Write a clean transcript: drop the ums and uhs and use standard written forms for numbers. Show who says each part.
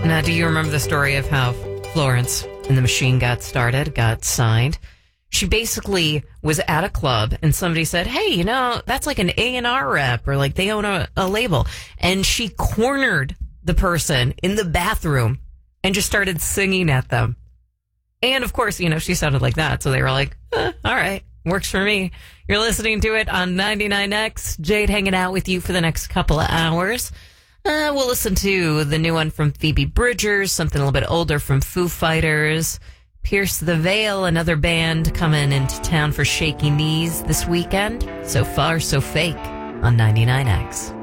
Speaker 1: Now, do you remember the story of how Florence and the Machine got signed? She basically was at a club and somebody said, hey, that's like an A&R rep, or like they own a label. And she cornered the person in the bathroom and just started singing at them. And of course, she sounded like that. So they were like, all right, works for me. You're listening to it on 99X. Jade hanging out with you for the next couple of hours. We'll listen to the new one from Phoebe Bridgers, something a little bit older from Foo Fighters. Pierce the Veil, another band coming into town for Shaky Knees this weekend. So Far, So Fake on 99X.